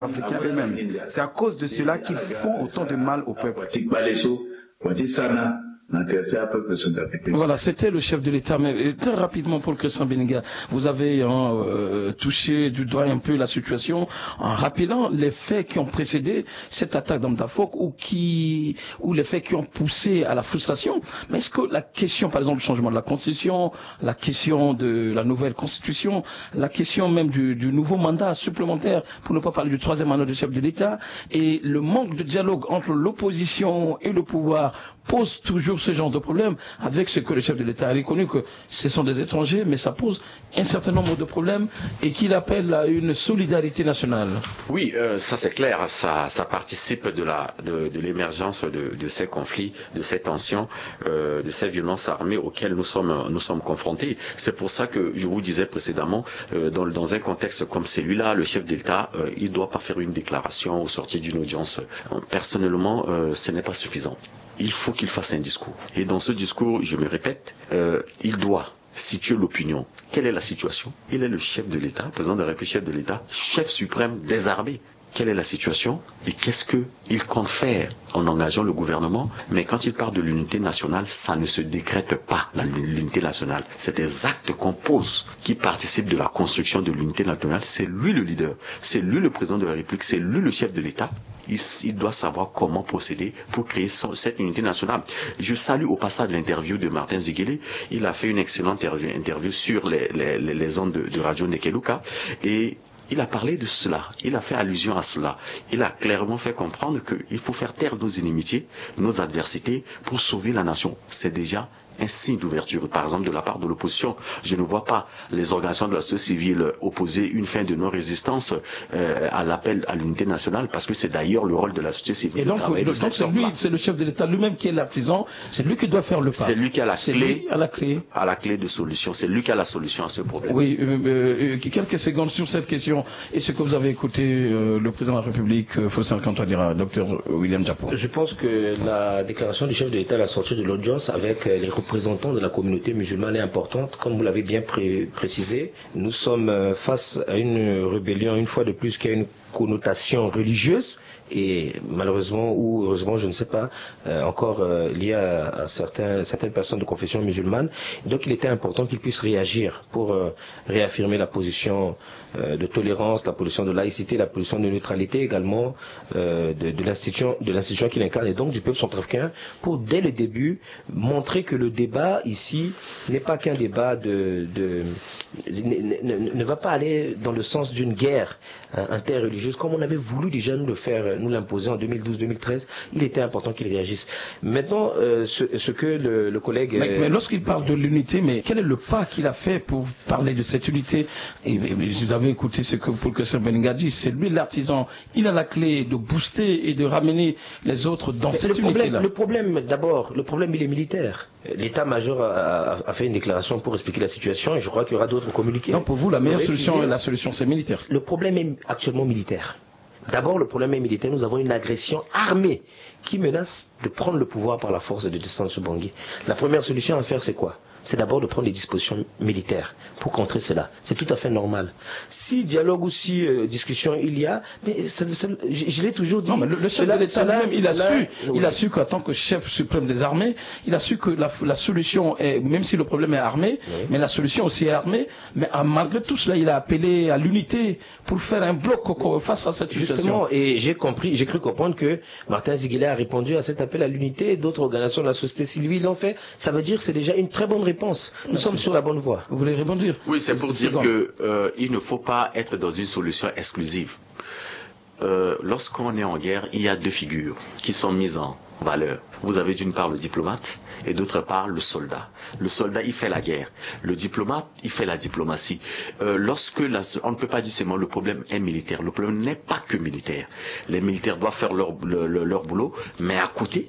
Africains eux-mêmes. C'est à cause de cela qu'ils font autant de mal au peuple. Voilà, c'était le chef de l'État. Mais très rapidement, Paul Christian Bénéga, vous avez touché du doigt un peu la situation en rappelant les faits qui ont précédé cette attaque d'Amdafok ou les faits qui ont poussé à la frustration. Mais est-ce que la question, par exemple, du changement de la Constitution, la question de la nouvelle Constitution, la question même du nouveau mandat supplémentaire, pour ne pas parler du troisième mandat du chef de l'État, et le manque de dialogue entre l'opposition et le pouvoir pose toujours ce genre de problème, avec ce que le chef de l'État a reconnu que ce sont des étrangers, mais ça pose un certain nombre de problèmes et qu'il appelle à une solidarité nationale. Oui, ça c'est clair, ça participe de l'émergence de ces conflits, de ces tensions, de ces violences armées auxquelles nous sommes confrontés. C'est pour ça que je vous disais précédemment, dans un contexte comme celui-là, le chef d'État, il ne doit pas faire une déclaration au sortir d'une audience. Personnellement, ce n'est pas suffisant. Il faut qu'il fasse un discours. Et dans ce discours, je me répète, il doit situer l'opinion. Quelle est la situation? Il est le chef de l'État, président de la République, chef de l'État, chef suprême des armées. Quelle est la situation et qu'est-ce qu'il compte faire en engageant le gouvernement? Mais quand il parle de l'unité nationale, ça ne se décrète pas, l'unité nationale. C'est des actes qu'on pose qui participent de la construction de l'unité nationale. C'est lui le leader, c'est lui le président de la République, c'est lui le chef de l'État. Il doit savoir comment procéder pour créer cette unité nationale. Je salue au passage l'interview de Martin Ziguélé. Il a fait une excellente interview sur les ondes de Radio Nekeluka et il a parlé de cela, il a fait allusion à cela. Il a clairement fait comprendre qu'il faut faire taire nos inimitiés, nos adversités pour sauver la nation. C'est déjà un signe d'ouverture, par exemple de la part de l'opposition. Je ne vois pas les organisations de la société civile opposer une fin de non-résistance à l'appel à l'unité nationale, parce que c'est d'ailleurs le rôle de la société civile. Et donc c'est le chef de l'État lui-même qui est l'artisan, c'est lui qui doit faire le pas. C'est lui qui a la clé de solution, c'est lui qui a la solution à ce problème. Oui, quelques secondes sur cette question. Est-ce que vous avez écouté le président de la République, Faustin-Cantois, Dr William Diapo? Je pense que la déclaration du chef de l'État à la sortie de l'audience avec les représentants de la communauté musulmane est importante. Comme vous l'avez bien précisé, nous sommes face à une rébellion, une fois de plus, qui a une connotation religieuse et malheureusement ou heureusement, je ne sais pas, encore liée à certaines personnes de confession musulmane. Donc il était important qu'ils puissent réagir pour réaffirmer la position de tolérance, la position de laïcité, la position de neutralité également de l'institution qu'il incarne et donc du peuple centrafricain pour dès le début montrer que le débat ici n'est pas qu'un débat ne va pas aller dans le sens d'une guerre interreligieuse comme on avait voulu déjà nous l'imposer en 2012-2013. Il était important qu'il réagisse. Maintenant, ce que le collègue... Mais lorsqu'il parle de l'unité, mais quel est le pas qu'il a fait pour parler de cette unité? Et vous avez écouté ce que Paul Christian Bénéga dit, c'est lui l'artisan. Il a la clé de booster et de ramener les autres dans cette unité-là. Le problème, d'abord, il est militaire. L'état-major a fait une déclaration pour expliquer la situation et je crois qu'il y aura d'autres communiqués. Donc pour vous, la meilleure solution, c'est militaire. Le problème est actuellement militaire. D'abord, le problème est militaire. Nous avons une agression armée qui menace de prendre le pouvoir par la force et de descendre sur Bangui. La première solution à faire, c'est quoi? C'est d'abord de prendre des dispositions militaires pour contrer cela. C'est tout à fait normal. Si dialogue ou si discussion il y a, mais je l'ai toujours dit. Non, mais le chef de l'État lui-même, il a su qu'en tant que chef suprême des armées, il a su que la solution est, même si le problème est armé, mais la solution aussi est armée, mais malgré tout cela, il a appelé à l'unité pour faire un bloc face à cette situation. Justement, et j'ai cru comprendre que Martin Ziguélé a répondu à cet appel à l'unité, d'autres organisations de la société civile l'ont fait. Ça veut dire que c'est déjà une très bonne réponse. Nous sommes sur la bonne voie. Vous voulez répondre? Oui, c'est pour dire qu'il ne faut pas être dans une solution exclusive. Lorsqu'on est en guerre, il y a deux figures qui sont mises en valeur. Vous avez d'une part le diplomate et d'autre part le soldat. Le soldat, il fait la guerre. Le diplomate, il fait la diplomatie. On ne peut pas dire seulement le problème est militaire. Le problème n'est pas que militaire. Les militaires doivent faire leur boulot, mais à côté,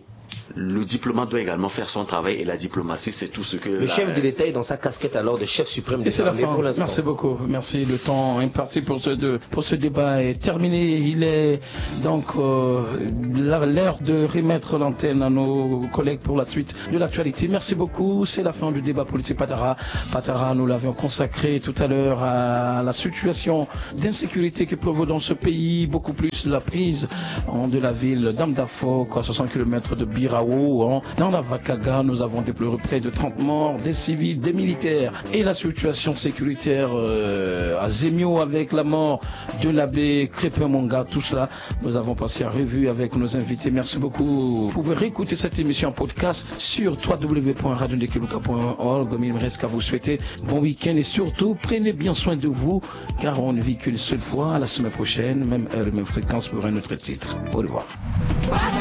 le diplomate doit également faire son travail et la diplomatie, c'est tout ce que... Le chef de l'État est dans sa casquette alors de chef suprême des armées pour l'instant. Merci beaucoup. Merci. Le temps imparti pour ce débat est terminé. Il est donc l'heure de remettre l'antenne à nos collègues pour la suite de l'actualité. Merci beaucoup. C'est la fin du débat politique Patara. Patara, nous l'avions consacré tout à l'heure à la situation d'insécurité qui prévaut dans ce pays, beaucoup plus la prise de la ville d'Amdafo, à 60 km de Birao. Dans la Vakaga, nous avons déploré près de 30 morts, des civils, des militaires, et la situation sécuritaire à Zemio avec la mort de l'abbé Crépin-Monga. Tout cela, nous avons passé en revue avec nos invités. Merci beaucoup. Vous pouvez réécouter cette émission en podcast sur www.radiodekeluka.org. Il me reste qu'à vous souhaiter bon week-end et surtout, prenez bien soin de vous, car on ne vit qu'une seule fois. À la semaine prochaine, même heure, même fréquence pour un autre titre. Au revoir.